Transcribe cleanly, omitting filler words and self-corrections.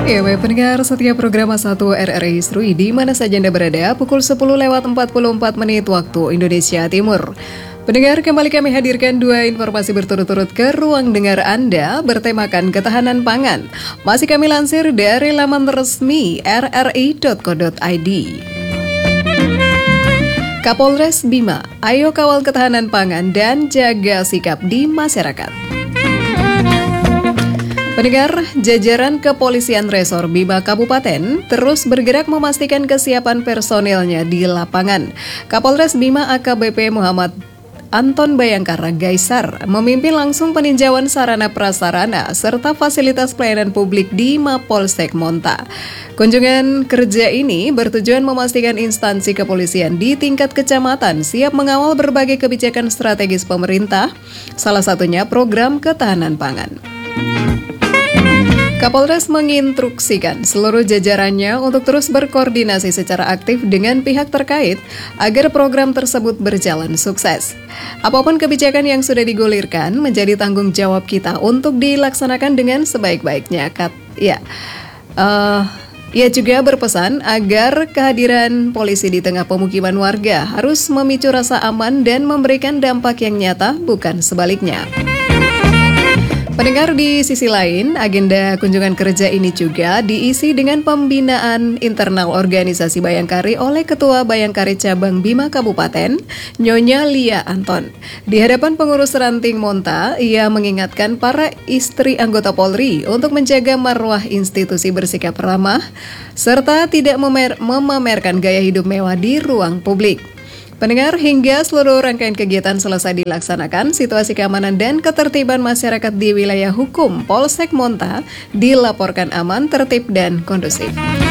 Ya, baik pendengar setiap program A1 RRI Serui di mana saja Anda berada, pukul 10:44 menit waktu Indonesia Timur. Pendengar, kembali kami hadirkan dua informasi berturut-turut ke ruang dengar Anda bertemakan ketahanan pangan. Masih kami lansir dari laman resmi rri.co.id. Kapolres Bima, ayo kawal ketahanan pangan dan jaga sikap di masyarakat. Pendengar, jajaran Kepolisian Resor Bima Kabupaten terus bergerak memastikan kesiapan personilnya di lapangan. Kapolres Bima AKBP Muhammad Anton Bayangkara Gaisar memimpin langsung peninjauan sarana prasarana serta fasilitas pelayanan publik di Mapolsek Monta. Kunjungan kerja ini bertujuan memastikan instansi kepolisian di tingkat kecamatan siap mengawal berbagai kebijakan strategis pemerintah, salah satunya program ketahanan pangan. Kapolres menginstruksikan seluruh jajarannya untuk terus berkoordinasi secara aktif dengan pihak terkait agar program tersebut berjalan sukses. Apapun kebijakan yang sudah digulirkan menjadi tanggung jawab kita untuk dilaksanakan dengan sebaik-baiknya. Ia juga berpesan agar kehadiran polisi di tengah pemukiman warga harus memicu rasa aman dan memberikan dampak yang nyata, bukan sebaliknya. Pendengar, di sisi lain, agenda kunjungan kerja ini juga diisi dengan pembinaan internal organisasi Bayangkari oleh Ketua Bayangkari Cabang Bima Kabupaten, Nyonya Lia Anton. Di hadapan pengurus ranting Monta, ia mengingatkan para istri anggota Polri untuk menjaga marwah institusi bersikap ramah, serta tidak memamerkan gaya hidup mewah di ruang publik. Pendengar, hingga seluruh rangkaian kegiatan selesai dilaksanakan, situasi keamanan dan ketertiban masyarakat di wilayah hukum Polsek Monta dilaporkan aman, tertib, dan kondusif.